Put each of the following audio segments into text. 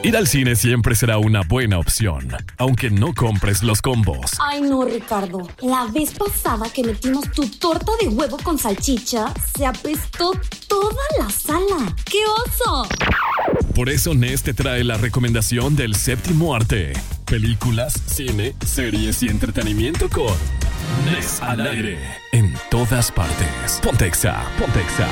Ir al cine siempre será una buena opción, aunque no compres los combos. Ay no, Ricardo. La vez pasada que metimos tu torta de huevo con salchicha, se apestó toda la sala. ¡Qué oso! Por eso Nes te trae la recomendación del séptimo arte. Películas, cine, series y entretenimiento con Nes al aire. En todas partes. Ponte Exa, ponte Exa.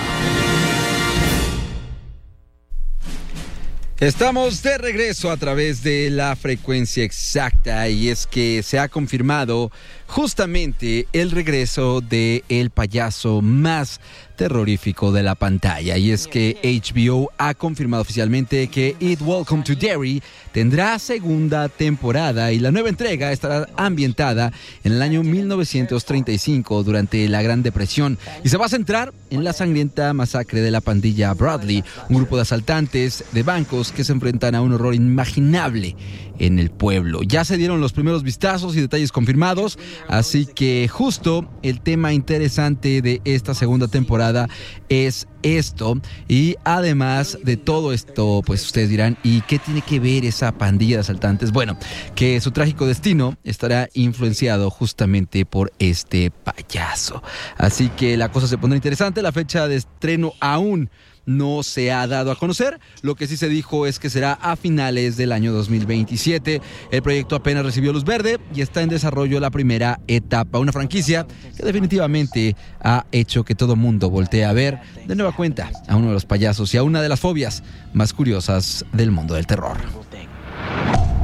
Estamos de regreso a través de la frecuencia exacta y es que se ha confirmado justamente el regreso de el payaso más terrorífico de la pantalla, y es que HBO ha confirmado oficialmente que It Welcome to Derry tendrá segunda temporada y la nueva entrega estará ambientada en el año 1935 durante la Gran Depresión y se va a centrar en la sangrienta masacre de la pandilla Bradley, un grupo de asaltantes de bancos que se enfrentan a un horror inimaginable en el pueblo. Ya se dieron los primeros vistazos y detalles confirmados, así que justo el tema interesante de esta segunda temporada es esto. Y además de todo esto, pues ustedes dirán, ¿y qué tiene que ver esa pandilla de asaltantes? Bueno, que su trágico destino estará influenciado justamente por este payaso. Así que la cosa se pondrá interesante. La fecha de estreno aún no se ha dado a conocer. Lo que sí se dijo es que será a finales del año 2027. El proyecto apenas recibió luz verde y está en desarrollo la primera etapa. Una franquicia que definitivamente ha hecho que todo mundo voltee a ver de nueva cuenta a uno de los payasos y a una de las fobias más curiosas del mundo del terror.